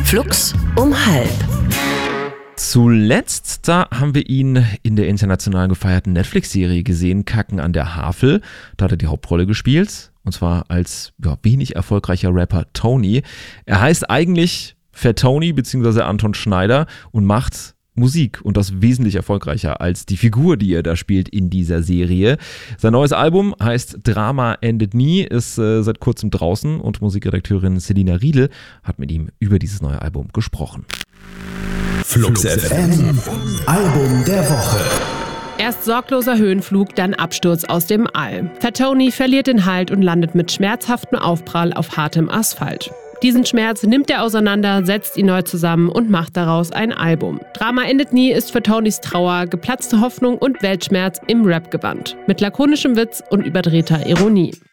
Flux um halb. Zuletzt, da haben wir ihn in der international gefeierten Netflix-Serie gesehen, Kacken an der Havel. Da hat er die Hauptrolle gespielt, und zwar als wenig erfolgreicher Rapper Tony. Er heißt eigentlich Fat Tony bzw. Anton Schneider und macht Musik, und das wesentlich erfolgreicher als die Figur, die er da spielt in dieser Serie. Sein neues Album heißt Drama endet nie, ist seit kurzem draußen, und Musikredakteurin Selina Riedel hat mit ihm über dieses neue Album gesprochen. Flux FM, Album der Woche. Erst sorgloser Höhenflug, dann Absturz aus dem All. Fat Tony verliert den Halt und landet mit schmerzhaftem Aufprall auf hartem Asphalt. Diesen Schmerz nimmt er auseinander, setzt ihn neu zusammen und macht daraus ein Album. Drama endet nie ist für Tonys Trauer, geplatzte Hoffnung und Weltschmerz im Rap-Gewand. Mit lakonischem Witz und überdrehter Ironie.